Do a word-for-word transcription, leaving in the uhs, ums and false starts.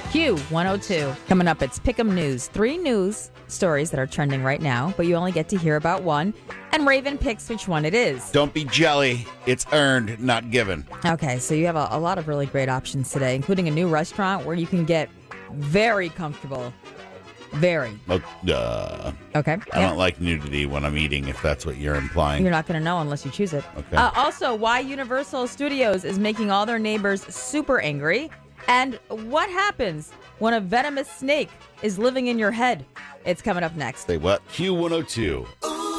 Q one oh two. Coming up, it's Pick'em News. Three news stories that are trending right now, but you only get to hear about one. And Raven picks which one it is. Don't be jelly. It's earned, not given. Okay, so you have a, a lot of really great options today, including a new restaurant where you can get very comfortable. Very. Oh, uh, Okay. I Yeah. don't like nudity when I'm eating, if that's what you're implying. You're not going to know unless you choose it. Okay. Uh, also, why Universal Studios is making all their neighbors super angry. And what happens when a venomous snake is living in your head. It's coming up next. Say what? Q one oh two.